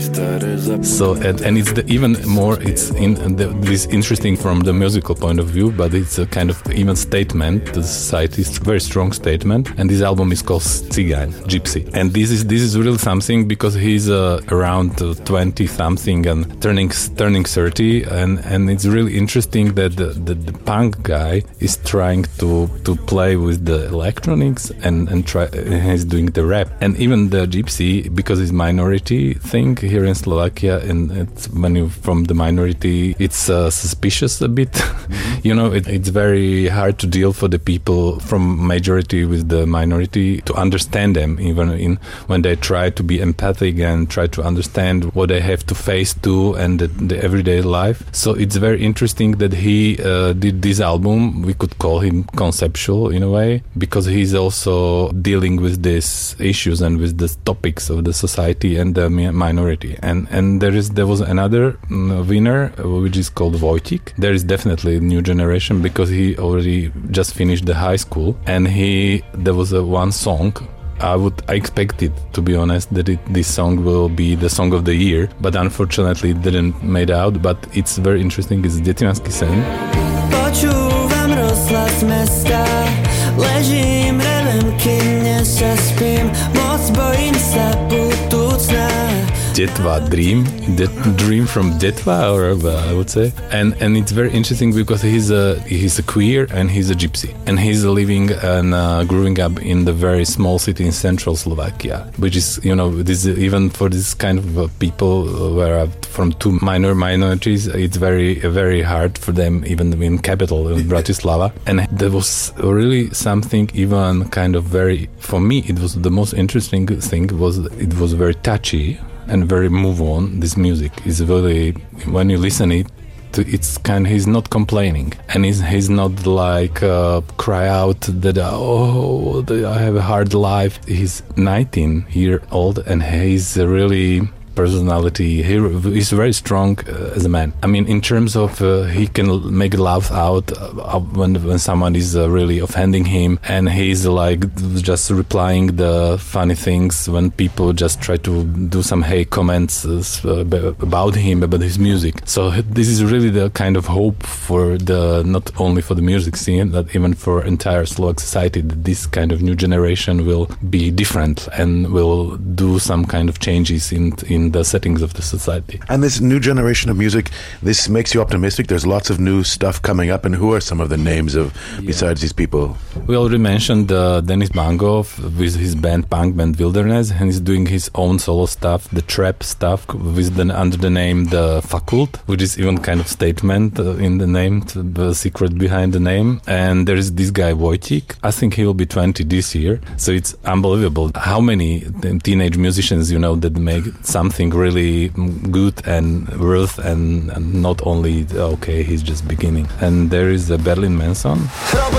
So and it's even more, it's this interesting from the musical point of view, but it's a kind of even statement to society. It's a very strong statement, and this album is called Cigány, Gypsy, and this is really something because he's around 20 something and turning 30, and it's really interesting that the punk guy is trying to play with the electronics and he's doing the rap, and even the Gypsy, because it's minority thing here in Slovakia, and it's when you from the minority, it's suspicious a bit. It's very hard to deal for the people from majority with the minority to understand them, even when they try to be empathic and try to understand what they have to face too and the everyday life. So it's very interesting that he did this album. We could call him conceptual in a way, because he's also dealing with these issues and with the topics of the society and the minority. And there was another winner, which is called Vojtik. There is definitely a new generation because he already just finished the high school, and there was one song. I expected, to be honest, that this song will be the song of the year, but unfortunately it didn't made out. But it's very interesting. It's Dětinářský sen. Počúvam rozhlas mesta, ležím, revem, kým nezaspím, moc bojím sa budúcna. Detva dream from Detva, or I would say, and it's very interesting because he's a queer and he's a gypsy, and he's living and growing up in the very small city in central Slovakia, which is this even for this kind of people where are from two minorities, it's very very hard for them even in capital in Bratislava. And there was really something even kind of very, for me it was the most interesting thing was it was very touchy and very move on. This music is really, when you listen it's kind, he's not complaining, and he's not like cry out that I have a hard life. He's 19-year-old and he's really personality. He's very strong as a man. I mean, in terms of he can make laugh out when someone is really offending him, and he's like just replying the funny things when people just try to do some hate comments about him, about his music. So this is really the kind of hope for not only for the music scene, but even for entire Slovak society, that this kind of new generation will be different and will do some kind of changes in the settings of the society. And this new generation of music, this makes you optimistic? There's lots of new stuff coming up, and who are some of the names besides these people? We already mentioned Denis Bangov with his punk band Wilderness, and he's doing his own solo stuff, the trap stuff, under the name The Fakult, which is even kind of statement in the name, the secret behind the name. And there is this guy Vojtik. I think he will be 20 this year, so it's unbelievable how many teenage musicians that make something really good and worth, and not only okay, he's just beginning. And there is a Berlin Manson.